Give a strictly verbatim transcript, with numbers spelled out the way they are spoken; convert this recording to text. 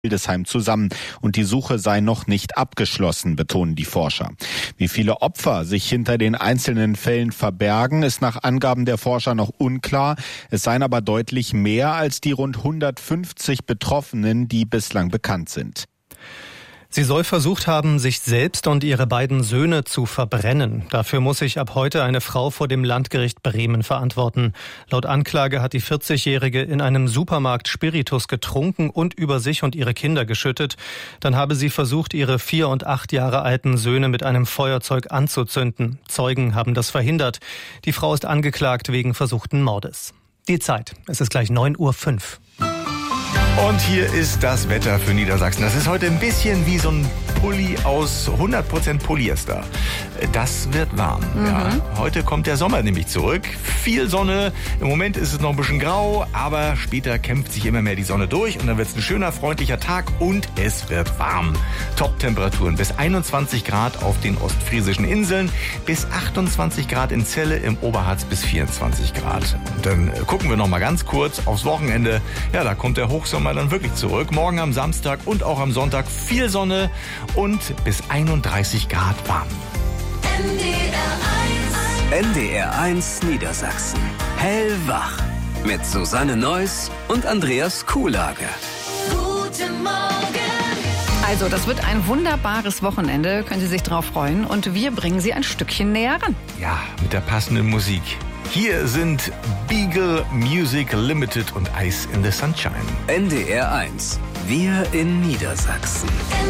Hildesheim zusammen und die Suche sei noch nicht abgeschlossen, betonen die Forscher. Wie viele Opfer sich hinter den einzelnen Fällen verbergen, ist nach Angaben der Forscher noch unklar. Es seien aber deutlich mehr als die rund hundertfünfzig Betroffenen, die bislang bekannt sind. Sie soll versucht haben, sich selbst und ihre beiden Söhne zu verbrennen. Dafür muss sich ab heute eine Frau vor dem Landgericht Bremen verantworten. Laut Anklage hat die vierzigjährige in einem Supermarkt Spiritus getrunken und über sich und ihre Kinder geschüttet. Dann habe sie versucht, ihre vier und acht Jahre alten Söhne mit einem Feuerzeug anzuzünden. Zeugen haben das verhindert. Die Frau ist angeklagt wegen versuchten Mordes. Die Zeit. Es ist gleich neun Uhr fünf. Und hier ist das Wetter für Niedersachsen. Das ist heute ein bisschen wie so ein Pulli aus hundert Prozent Polyester. Das wird warm. Mhm. Ja. Heute kommt der Sommer nämlich zurück. Viel Sonne. Im Moment ist es noch ein bisschen grau, aber später kämpft sich immer mehr die Sonne durch und dann wird es ein schöner, freundlicher Tag und es wird warm. Top-Temperaturen bis einundzwanzig Grad auf den ostfriesischen Inseln, bis achtundzwanzig Grad in Celle, im Oberharz bis vierundzwanzig Grad. Und dann gucken wir noch mal ganz kurz aufs Wochenende. Ja, da kommt der Hochsommer dann wirklich zurück. Morgen am Samstag und auch am Sonntag viel Sonne und bis einunddreißig Grad warm. N D R eins Niedersachsen. Hellwach. Mit Susanne Neuss und Andreas Kuhlage. Guten Morgen. Also, das wird ein wunderbares Wochenende. Können Sie sich drauf freuen. Und wir bringen Sie ein Stückchen näher ran. Ja, mit der passenden Musik. Hier sind Beagle Music Limited und Ice in the Sunshine. N D R eins. Wir in Niedersachsen.